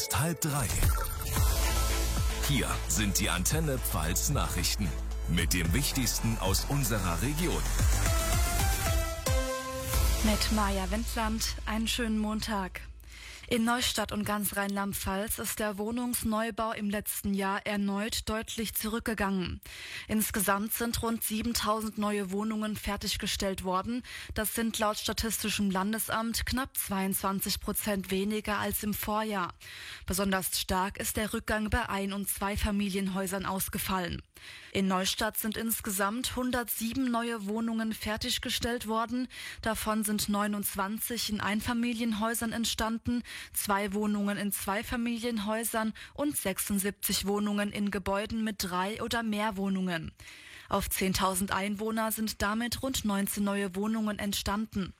3:30. Hier sind die Antenne Pfalz Nachrichten mit dem Wichtigsten aus unserer Region. Mit Maja Wendland, einen schönen Montag. In Neustadt und ganz Rheinland-Pfalz ist der Wohnungsneubau im letzten Jahr erneut deutlich zurückgegangen. Insgesamt sind rund 7.000 neue Wohnungen fertiggestellt worden. Das sind laut Statistischem Landesamt knapp 22% weniger als im Vorjahr. Besonders stark ist der Rückgang bei Ein- und Zweifamilienhäusern ausgefallen. In Neustadt sind insgesamt 107 neue Wohnungen fertiggestellt worden. Davon sind 29 in Einfamilienhäusern entstanden, 2 Wohnungen in Zweifamilienhäusern und 76 Wohnungen in Gebäuden mit 3 oder mehr Wohnungen. Auf 10.000 Einwohner sind damit rund 19 neue Wohnungen entstanden.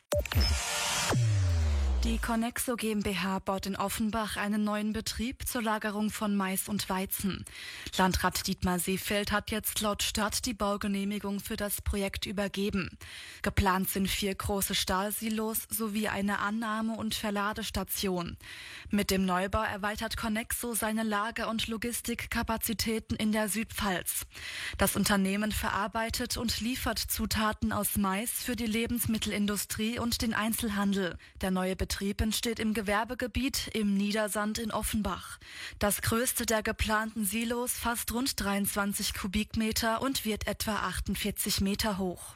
Die Conexo GmbH baut in Offenbach einen neuen Betrieb zur Lagerung von Mais und Weizen. Landrat Dietmar Seefeld hat jetzt laut Stadt die Baugenehmigung für das Projekt übergeben. Geplant sind 4 große Stahlsilos sowie eine Annahme- und Verladestation. Mit dem Neubau erweitert Conexo seine Lager- und Logistikkapazitäten in der Südpfalz. Das Unternehmen verarbeitet und liefert Zutaten aus Mais für die Lebensmittelindustrie und den Einzelhandel. Der neue Betrieb entsteht im Gewerbegebiet im Niedersand in Offenbach. Das größte der geplanten Silos fasst rund 23 Kubikmeter und wird etwa 48 Meter hoch.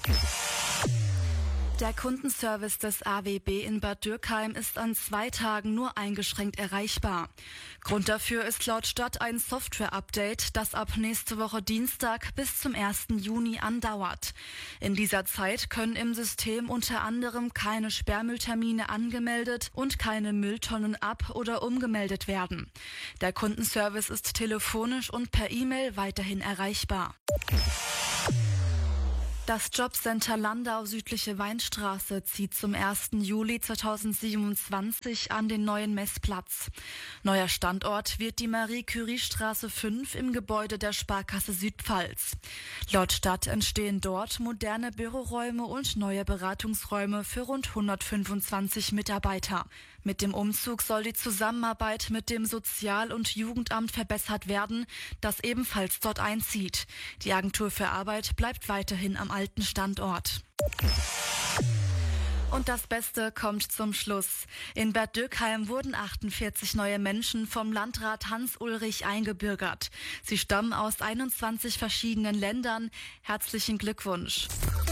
Der Kundenservice des AWB in Bad Dürkheim ist an 2 Tagen nur eingeschränkt erreichbar. Grund dafür ist laut Stadt ein Software-Update, das ab nächste Woche Dienstag bis zum 1. Juni andauert. In dieser Zeit können im System unter anderem keine Sperrmülltermine angemeldet und keine Mülltonnen ab- oder umgemeldet werden. Der Kundenservice ist telefonisch und per E-Mail weiterhin erreichbar. Das Jobcenter Landau Südliche Weinstraße zieht zum 1. Juli 2027 an den neuen Messplatz. Neuer Standort wird die Marie-Curie-Straße 5 im Gebäude der Sparkasse Südpfalz. Laut Stadt entstehen dort moderne Büroräume und neue Beratungsräume für rund 125 Mitarbeiter. Mit dem Umzug soll die Zusammenarbeit mit dem Sozial- und Jugendamt verbessert werden, das ebenfalls dort einzieht. Die Agentur für Arbeit bleibt weiterhin am alten Standort. Und das Beste kommt zum Schluss. In Bad Dürkheim wurden 48 neue Menschen vom Landrat Hans-Ulrich eingebürgert. Sie stammen aus 21 verschiedenen Ländern. Herzlichen Glückwunsch.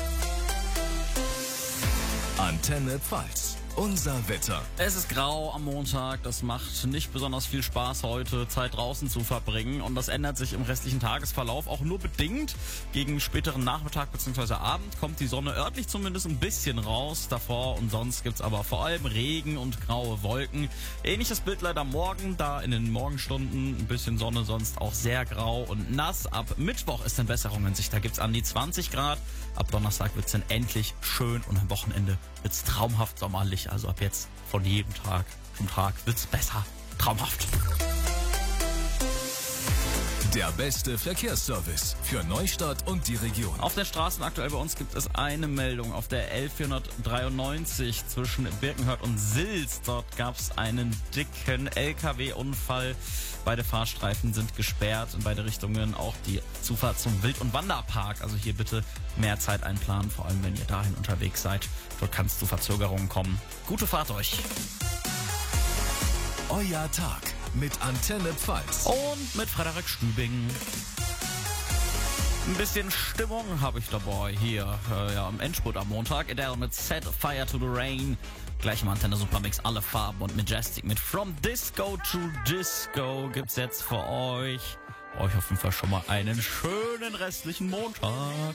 Antenne Pfalz. Unser Wetter. Es ist grau am Montag, das macht nicht besonders viel Spaß heute, Zeit draußen zu verbringen, und das ändert sich im restlichen Tagesverlauf auch nur bedingt. Gegen späteren Nachmittag bzw. Abend kommt die Sonne örtlich zumindest ein bisschen raus, davor und sonst gibt's aber vor allem Regen und graue Wolken. Ähnliches Bild leider morgen, da in den Morgenstunden ein bisschen Sonne, sonst auch sehr grau und nass. Ab Mittwoch ist dann Besserung in Sicht, da gibt's an die 20 Grad, ab Donnerstag wird's dann endlich schön und am Wochenende wird's traumhaft sommerlich. Also ab jetzt von jedem Tag zum Tag wird's besser. Traumhaft. Der beste Verkehrsservice für Neustadt und die Region. Auf den Straßen aktuell bei uns gibt es eine Meldung auf der L493 zwischen Birkenhört und Sils. Dort gab es einen dicken LKW-Unfall. Beide Fahrstreifen sind gesperrt, in beide Richtungen auch die Zufahrt zum Wild- und Wanderpark. Also hier bitte mehr Zeit einplanen, vor allem wenn ihr dahin unterwegs seid. Dort kann es zu Verzögerungen kommen. Gute Fahrt euch. Euer Tag mit Antenne Pfalz. Und mit Frederik Stübing. Ein bisschen Stimmung habe ich dabei hier am Endspurt am Montag. Adele mit Set Fire to the Rain. Gleich im Antenne Supermix, alle Farben, und Majestic mit From Disco to Disco gibt's jetzt für euch. Euch auf jeden Fall schon mal einen schönen restlichen Montag.